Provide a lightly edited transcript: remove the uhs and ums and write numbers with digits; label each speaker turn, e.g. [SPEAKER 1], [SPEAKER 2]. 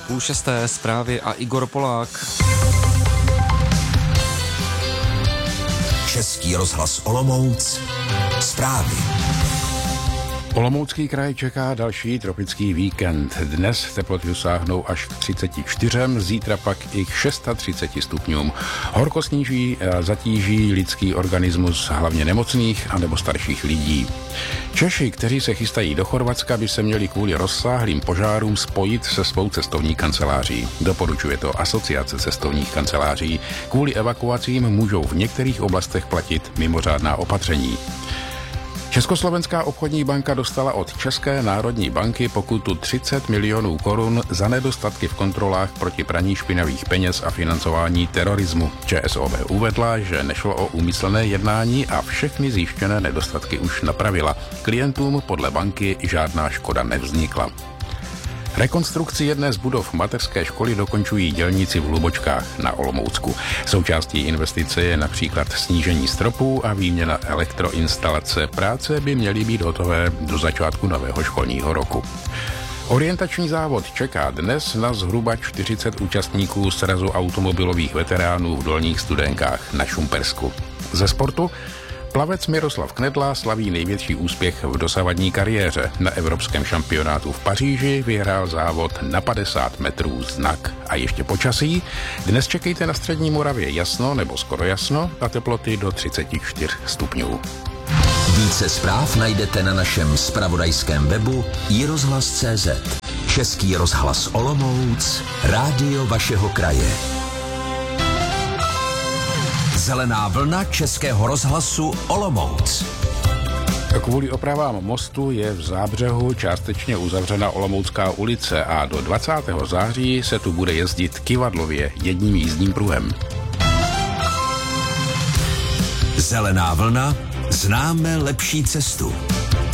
[SPEAKER 1] 5:30 zprávy a Igor Polák.
[SPEAKER 2] Český rozhlas Olomouc. Zprávy.
[SPEAKER 3] Olomoucký kraj čeká další tropický víkend. Dnes teploty dosáhnou až k 34, zítra pak i k 36 stupňům. Horko sníží a zatíží lidský organismus hlavně nemocných anebo starších lidí. Češi, kteří se chystají do Chorvatska, by se měli kvůli rozsáhlým požárům spojit se svou cestovní kanceláří. Doporučuje to Asociace cestovních kanceláří. Kvůli evakuacím můžou v některých oblastech platit mimořádná opatření. Československá obchodní banka dostala od České národní banky pokutu 30 milionů korun za nedostatky v kontrolách proti praní špinavých peněz a financování terorismu. ČSOB uvedla, že nešlo o úmyslné jednání a všechny zjištěné nedostatky už napravila. Klientům podle banky žádná škoda nevznikla. Rekonstrukci jedné z budov mateřské školy dokončují dělníci v Hlubočkách na Olomoucku. Součástí investice je například snížení stropů a výměna elektroinstalace. Práce by měly být hotové do začátku nového školního roku. Orientační závod čeká dnes na zhruba 40 účastníků srazu automobilových veteránů v Dolních Studenkách na Šumpersku. Ze sportu plavec Miroslav Knedla slaví největší úspěch v dosavadní kariéře. Na evropském šampionátu v Paříži vyhrál závod na 50 metrů znak. A ještě počasí. Dnes čekejte na střední Moravě jasno nebo skoro jasno a teploty do 34 stupňů.
[SPEAKER 2] Více zpráv najdete na našem zpravodajském webu iRozhlas.cz. Český rozhlas Olomouc, rádio vašeho kraje. Zelená vlna Českého rozhlasu Olomouc.
[SPEAKER 3] Kvůli opravám mostu je v Zábřehu částečně uzavřena Olomoucká ulice a do 20. září se tu bude jezdit kyvadlově jedním jízdním pruhem.
[SPEAKER 2] Zelená vlna, známe lepší cestu.